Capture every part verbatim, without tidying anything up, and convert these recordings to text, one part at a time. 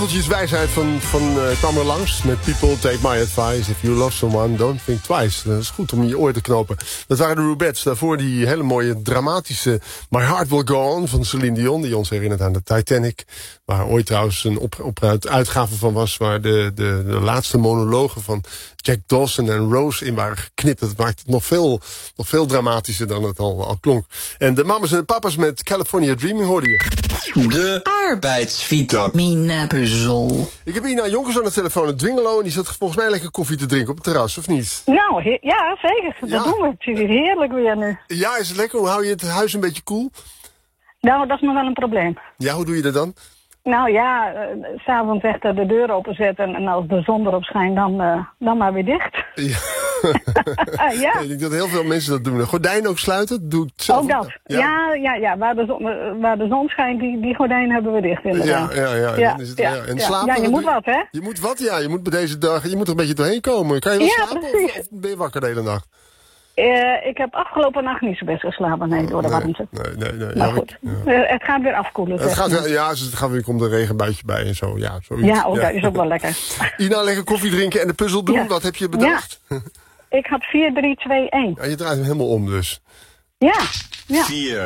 wijsheid van, van uh, kwam er langs met People Take My Advice. If you love someone, don't think twice. Dat is goed om je oor te knopen. Dat waren de Rubettes. Daarvoor die hele mooie dramatische My Heart Will Go On van Celine Dion. Die ons herinnert aan de Titanic. Waar ooit trouwens een op, op uitgave van was. Waar de, de, de laatste monologen van Jack Dawson en Rose in waren geknipt. Dat maakt het nog veel, nog veel dramatischer dan het al, al klonk. En de mamas en de papa's met California Dreaming hoorde je. De arbeidsvitamine puzzel. Ik heb Ina Jonkers aan de telefoon in Dwingelo. En die zat volgens mij lekker koffie te drinken op het terras, of niet? Nou, he- ja, zeker. Ja. Dat doen we. Het is hier heerlijk weer nu. Ja, is het lekker? Hoe hou je het huis een beetje koel? Nou, dat is nog wel een probleem. Ja, hoe doe je dat dan? Nou ja, uh, s'avonds echt de deur openzetten en als de zon erop schijnt, dan, uh, dan maar weer dicht. Ja. Ja. Ik denk dat heel veel mensen dat doen. De gordijnen ook sluiten? Dat doe ik zelf. Ook dat. Ja, ja, ja. ja. Waar, de zon, uh, waar de zon schijnt, die, die gordijnen hebben we dicht inderdaad. Ja, ja, ja. Ja, Dan is het, ja, ja. En ja. slapen? Ja, je moet wat, hè? Je moet wat, ja. Je moet bij deze dag, je moet er een beetje doorheen komen. Kan je wel Ja, slapen precies. of, of ben je wakker de hele nacht? Uh, ik heb afgelopen nacht niet zo best geslapen, nee, door de nee, warmte. Nee, nee, nee. Maar Ja, goed, ja. uh, het gaat weer afkoelen. Het zeg gaat, maar. wel- ja, het gaat weer, komt een regenbuitje bij en zo. Ja, zoiets. Ja, ook dat is ook wel lekker. Ina, lekker koffie drinken en de puzzel doen. Ja. Wat heb je bedacht? Ja. Ik had vier, drie, twee, één. Je draait hem helemaal om dus. Ja, ja. Vier.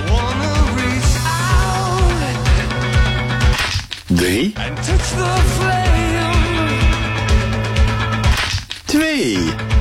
Drie. Twee.